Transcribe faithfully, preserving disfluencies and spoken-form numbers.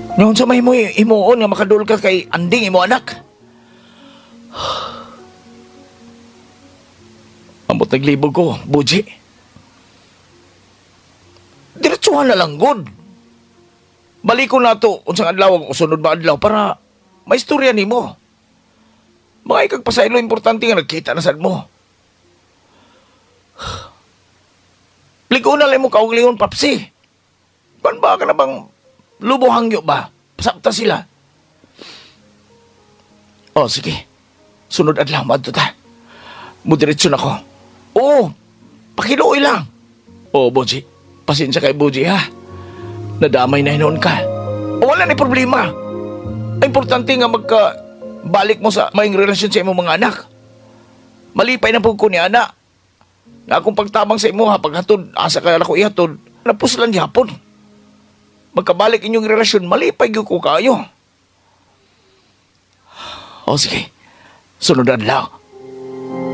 Ngayon sa may mo imuon nga makadul ka kay anding imo anak. Amot naglibog ko, Buji. Diretsuhan na lang, good. Balik ko na to, unsang adlaw o sunod ba adlaw para may istorya ni mo. Mga ikagpasaylo importante nga nagkita na sad mo. Ligo na lang mo kauglingon, Papsi. Pan ba ka na bang lubong hangyo ba? Pasapta sila. O, sige. Sunod adlaw, madto ta. Mudiretsyon ako. Oo, pakiluoy lang. Oo, Boji. Pasensya kay Boji, ha? Nadamay na hinoon ka. O, wala na problema. Importante nga magka balik mo sa maing relasyon sa imong mga anak. Malipay na po ko ni anak. Na akong pagtabang sa imo ha, paghatod, asa kaya ako ihatod, napuslan yapon. Magkabalik inyong relasyon, malipay ko kayo. O sige, sunod adlaw.